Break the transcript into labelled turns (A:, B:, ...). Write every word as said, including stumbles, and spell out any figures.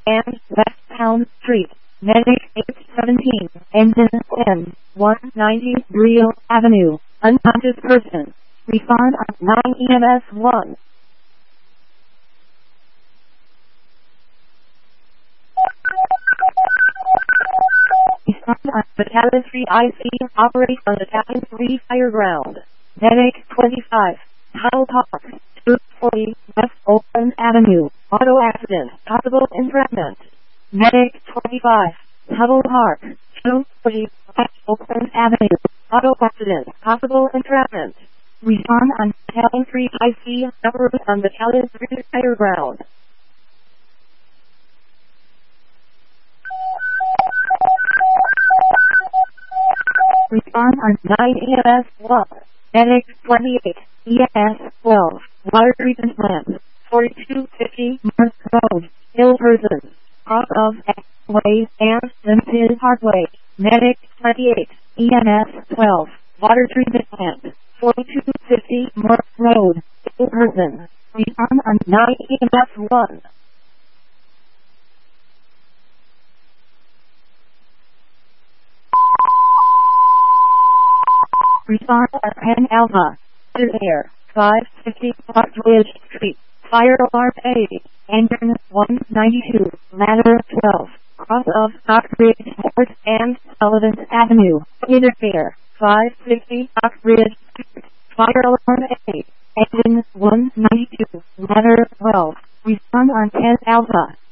A: and West Elm Street. Medic eight seventeen, engine ten, one ninety, Brio Avenue, unconscious person. Respond on nine E M S one. Respond on Battalion three I C, operate on Battalion three Fire Ground. Medic twenty-five, Howell Park, two forty, West Oakland Avenue, auto accident, possible entrapment. Medic twenty-five, Howell Park, two forty, West Oakland Avenue, auto accident, possible entrapment. Respond on Battalion three I C, operate on Battalion three Fire Ground. Respond on nine E M S one. Medic twenty-eight, E M S twelve, water treatment plant, forty-two fifty North Road, ill person, cross of X-Way and Limited Parkway. Medic twenty-eight, E M S twelve, water treatment plant, forty-two fifty North Road, ill person. Respond on nine E M S one. Respond on ten Alpha, Air, five fifty Parkridge Street, fire alarm A, engine one ninety-two, ladder twelve, cross of Stockbridge Court and Sullivan Avenue, interfere, five fifty Stockbridge Street, fire alarm A, engine one ninety-two, ladder twelve. Respond on ten Alpha.